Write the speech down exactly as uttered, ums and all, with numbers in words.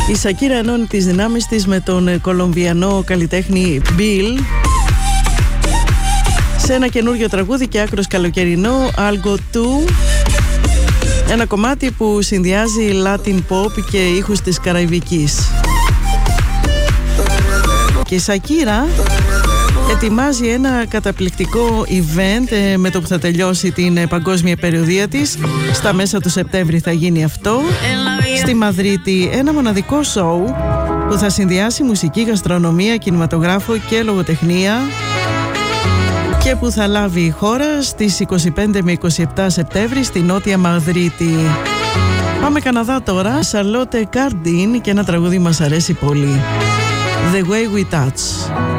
Η Σακύρα ενώνει τις δυνάμεις της με τον κολομβιανό καλλιτέχνη Bill σε ένα καινούριο τραγούδι και άκρος καλοκαιρινό, Algo two. Ένα κομμάτι που συνδυάζει Latin pop και ήχους της Καραϊβικής. Και η Σακύρα ετοιμάζει ένα καταπληκτικό event ε, με το που θα τελειώσει την ε, παγκόσμια περιοδεία της. Στα μέσα του Σεπτέμβρη θα γίνει αυτό στη Μαδρίτη, ένα μοναδικό σοου που θα συνδυάσει μουσική, γαστρονομία, κινηματογράφο και λογοτεχνία και που θα λάβει η χώρα στις είκοσι πέντε με είκοσι επτά Σεπτέμβρη στη Νότια Μαδρίτη. Πάμε Καναδά τώρα. Σαρλότε Καρντίν και ένα τραγούδι μας αρέσει πολύ, The Way We Touch.